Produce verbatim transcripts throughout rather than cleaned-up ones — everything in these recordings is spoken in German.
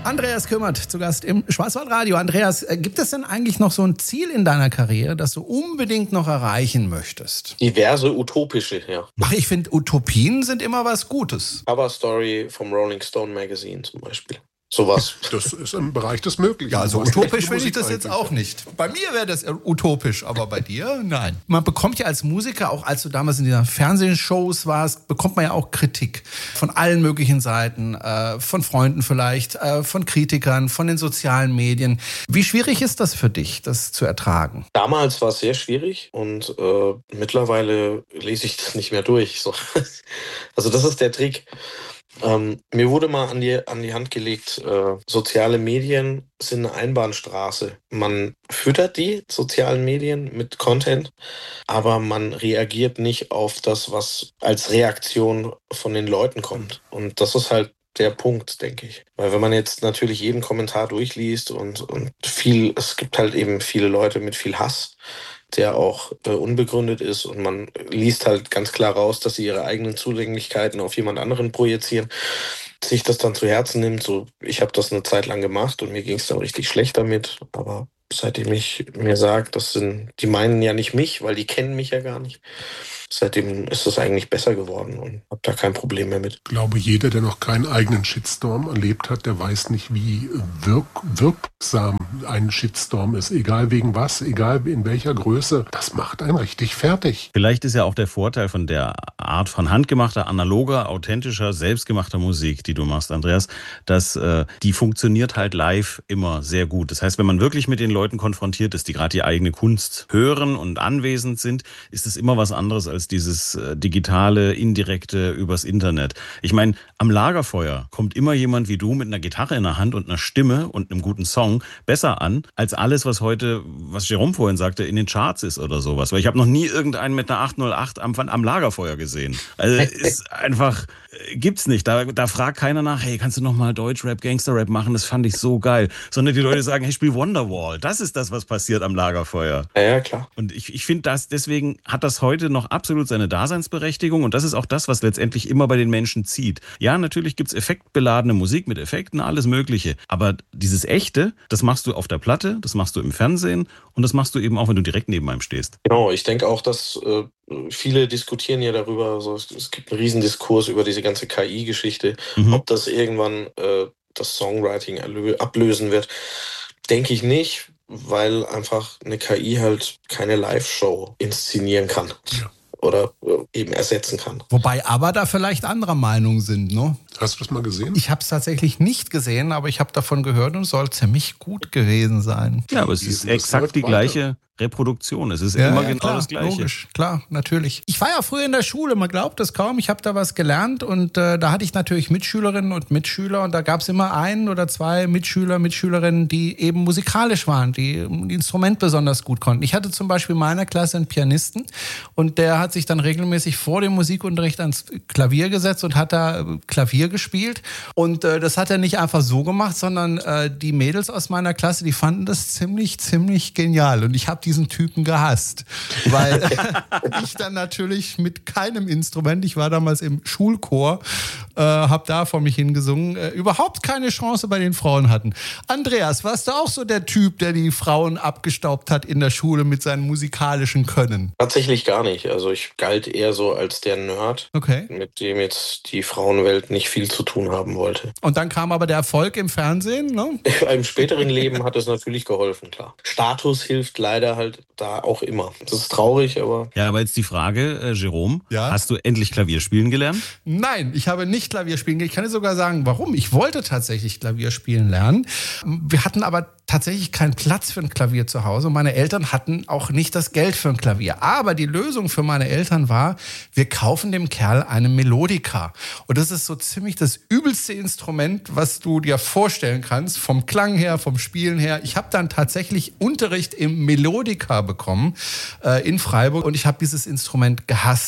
Andreas Kümmert, zu Gast im Schwarzwaldradio. Andreas, gibt es denn eigentlich noch so ein Ziel in deiner Karriere, das du unbedingt noch erreichen möchtest? Diverse utopische, ja. Ach, ich finde, Utopien sind immer was Gutes. Cover Story vom Rolling Stone Magazine zum Beispiel. Sowas. Das ist im Bereich des Möglichen. Ja, also utopisch finde ich das jetzt auch nicht. Bei mir wäre das utopisch, aber bei dir, nein. Man bekommt ja als Musiker, auch als du damals in dieser Fernsehshows warst, bekommt man ja auch Kritik von allen möglichen Seiten, äh, von Freunden vielleicht, äh, von Kritikern, von den sozialen Medien. Wie schwierig ist das für dich, das zu ertragen? Damals war es sehr schwierig und äh, mittlerweile lese ich das nicht mehr durch. So. Also das ist der Trick. Ähm, mir wurde mal an die, an die Hand gelegt, äh, soziale Medien sind eine Einbahnstraße. Man füttert die sozialen Medien mit Content, aber man reagiert nicht auf das, was als Reaktion von den Leuten kommt. Und das ist halt der Punkt, denke ich. Weil wenn man jetzt natürlich jeden Kommentar durchliest und, und viel, es gibt halt eben viele Leute mit viel Hass, der auch äh, unbegründet ist und man liest halt ganz klar raus, dass sie ihre eigenen Zulänglichkeiten auf jemand anderen projizieren, sich das dann zu Herzen nimmt. So, ich habe das eine Zeit lang gemacht und mir ging es dann richtig schlecht damit, aber seitdem ich mir sage, das sind, die meinen ja nicht mich, weil die kennen mich ja gar nicht. Seitdem ist es eigentlich besser geworden und habe da kein Problem mehr mit. Ich glaube, jeder, der noch keinen eigenen Shitstorm erlebt hat, der weiß nicht, wie wirk- wirksam ein Shitstorm ist. Egal wegen was, egal in welcher Größe. Das macht einen richtig fertig. Vielleicht ist ja auch der Vorteil von der Art von handgemachter, analoger, authentischer, selbstgemachter Musik, die du machst, Andreas, dass äh, die funktioniert halt live immer sehr gut. Das heißt, wenn man wirklich mit den Leuten konfrontiert ist, die gerade die eigene Kunst hören und anwesend sind, ist es immer was anderes als dieses äh, digitale, indirekte übers Internet. Ich meine, am Lagerfeuer kommt immer jemand wie du mit einer Gitarre in der Hand und einer Stimme und einem guten Song besser an, als alles, was heute, was Jerome vorhin sagte, in den Charts ist oder sowas. Weil ich habe noch nie irgendeinen mit einer acht null acht am, am Lagerfeuer gesehen. Also ist einfach, äh, gibt's nicht. Da, da fragt keiner nach, hey, kannst du noch mal Deutschrap, Gangsterrap machen? Das fand ich so geil. Sondern die Leute sagen, hey, spiel Wonderwall. Das ist das, was passiert am Lagerfeuer. Ja, ja, klar. Und ich, ich finde das, deswegen hat das heute noch absolut seine Daseinsberechtigung und das ist auch das, was letztendlich immer bei den Menschen zieht. Ja, natürlich gibt's effektbeladene Musik mit Effekten, alles Mögliche, aber dieses Echte, das machst du auf der Platte, das machst du im Fernsehen und das machst du eben auch, wenn du direkt neben einem stehst. Genau, ich denke auch, dass äh, viele diskutieren ja darüber, also es, es gibt einen Riesendiskurs über diese ganze K I-Geschichte, mhm. ob das irgendwann äh, das Songwriting erlö- ablösen wird. Denke ich nicht, weil einfach eine K I halt keine Live-Show inszenieren kann. Ja. Oder eben ersetzen kann. Wobei aber da vielleicht anderer Meinung sind, ne? Hast du das mal gesehen? Ich habe es tatsächlich nicht gesehen, aber ich habe davon gehört und es soll ziemlich gut gewesen sein. Ja, aber es ist exakt die gleiche Reproduktion. Es ist ja, immer ja, genau klar, das Gleiche. Logisch, klar, natürlich. Ich war ja früher in der Schule, man glaubt es kaum. Ich habe da was gelernt und äh, da hatte ich natürlich Mitschülerinnen und Mitschüler und da gab es immer einen oder zwei Mitschüler, Mitschülerinnen, die eben musikalisch waren, die ein Instrument besonders gut konnten. Ich hatte zum Beispiel in meiner Klasse einen Pianisten und der hat sich dann regelmäßig vor dem Musikunterricht ans Klavier gesetzt und hat da Klavier gespielt und äh, das hat er nicht einfach so gemacht, sondern äh, die Mädels aus meiner Klasse, die fanden das ziemlich, ziemlich genial und ich habe diesen Typen gehasst, weil ich dann natürlich mit keinem Instrument, ich war damals im Schulchor, äh, habe da vor mich hingesungen, äh, überhaupt keine Chance bei den Frauen hatten. Andreas, warst du auch so der Typ, der die Frauen abgestaubt hat in der Schule mit seinem musikalischen Können? Tatsächlich gar nicht. Also ich galt eher so als der Nerd, okay. mit dem jetzt die Frauenwelt nicht viel zu tun haben wollte. Und dann kam aber der Erfolg im Fernsehen, ne? Im späteren Leben hat es natürlich geholfen, klar. Status hilft leider halt da auch immer. Das ist traurig, aber... Ja, aber jetzt die Frage, äh, Jerome, ja? Hast du endlich Klavier spielen gelernt? Nein, ich habe nicht Klavier spielen gelernt. Ich kann dir sogar sagen, warum. Ich wollte tatsächlich Klavier spielen lernen. Wir hatten aber tatsächlich keinen Platz für ein Klavier zu Hause. Meine Eltern hatten auch nicht das Geld für ein Klavier. Aber die Lösung für meine Eltern war, wir kaufen dem Kerl eine Melodika. Und das ist so ziemlich das übelste Instrument, was du dir vorstellen kannst, vom Klang her, vom Spielen her. Ich habe dann tatsächlich Unterricht im Melodika bekommen äh, in Freiburg und ich habe dieses Instrument gehasst.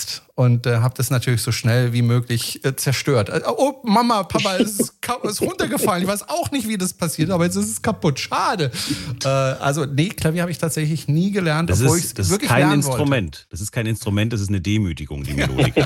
und äh, habe das natürlich so schnell wie möglich äh, zerstört. Äh, oh, Mama, Papa, es ist, es ist runtergefallen. Ich weiß auch nicht, wie das passiert, aber jetzt ist es kaputt. Schade. Äh, also nee, Klavier habe ich tatsächlich nie gelernt, das obwohl ist, ich das wirklich ist kein lernen Instrument. wollte. Das ist kein Instrument, das ist eine Demütigung, die Melodika.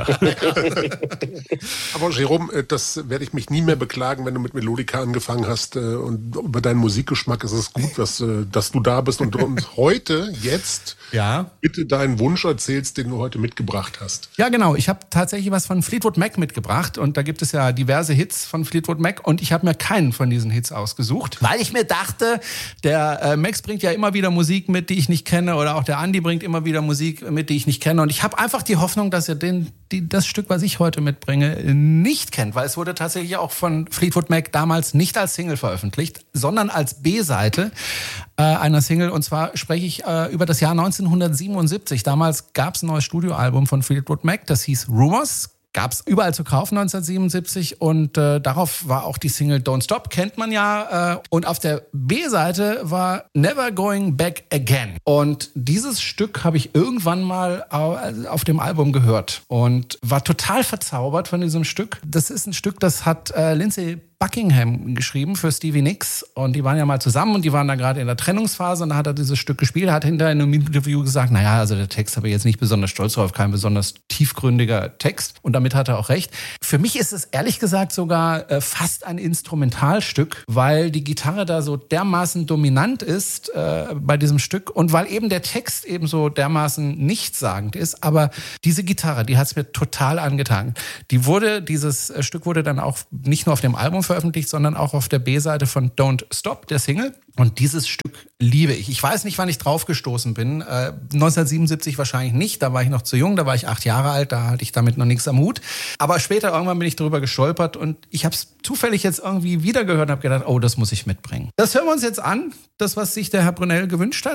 Aber Jerome, das werde ich mich nie mehr beklagen, wenn du mit Melodika angefangen hast. Und über deinen Musikgeschmack ist es gut, dass, dass du da bist und uns heute, jetzt, ja. bitte deinen Wunsch erzählst, den du heute mitgebracht hast. Ja, genau. Ich habe tatsächlich was von Fleetwood Mac mitgebracht und da gibt es ja diverse Hits von Fleetwood Mac und ich habe mir keinen von diesen Hits ausgesucht, weil ich mir dachte, der äh, Max bringt ja immer wieder Musik mit, die ich nicht kenne, oder auch der Andi bringt immer wieder Musik mit, die ich nicht kenne, und ich habe einfach die Hoffnung, dass er den, die, das Stück, was ich heute mitbringe, nicht kennt, weil es wurde tatsächlich auch von Fleetwood Mac damals nicht als Single veröffentlicht, sondern als B-Seite äh, einer Single, und zwar spreche ich äh, über das Jahr neunzehnhundertsiebenundsiebzig. Damals gab es ein neues Studioalbum von Fleetwood Mac, das hieß Rumors. Gab es überall zu kaufen neunzehnhundertsiebenundsiebzig und äh, darauf war auch die Single Don't Stop, kennt man ja. Äh, und auf der B-Seite war Never Going Back Again. Und dieses Stück habe ich irgendwann mal auf dem Album gehört und war total verzaubert von diesem Stück. Das ist ein Stück, das hat äh, Lindsey Buckingham geschrieben für Stevie Nicks, und die waren ja mal zusammen und die waren da gerade in der Trennungsphase, und da hat er dieses Stück gespielt. Er hat hinterher in einem Interview gesagt, naja, also der Text habe ich jetzt nicht besonders stolz drauf, kein besonders tiefgründiger Text, und damit hat er auch recht. Für mich ist es ehrlich gesagt sogar äh, fast ein Instrumentalstück, weil die Gitarre da so dermaßen dominant ist äh, bei diesem Stück und weil eben der Text eben so dermaßen nichtssagend ist, aber diese Gitarre, die hat es mir total angetan. Die wurde, dieses äh, Stück wurde dann auch nicht nur auf dem Album veröffentlicht, sondern auch auf der B-Seite von Don't Stop, der Single. Und dieses Stück liebe ich. Ich weiß nicht, wann ich drauf gestoßen bin. Äh, neunzehnhundertsiebenundsiebzig wahrscheinlich nicht. Da war ich noch zu jung, da war ich acht Jahre alt, da hatte ich damit noch nichts am Hut. Aber später irgendwann bin ich darüber gestolpert und ich habe es zufällig jetzt irgendwie wiedergehört und habe gedacht, oh, das muss ich mitbringen. Das hören wir uns jetzt an, das, was sich der Herr Brunel gewünscht hat.